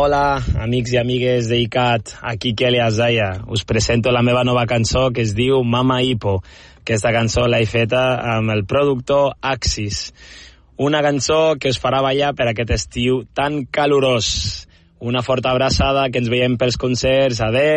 Hola, amics i amigues d'ICAT, aquí Kelly Azaya. Us presento la meva nova cançó que es diu Mama Hippo. Aquesta cançó l'he feta amb el productor Axis. Una cançó que us farà ballar per aquest estiu tan calorós. Una forta abraçada, que ens veiem pels concerts. Adeu!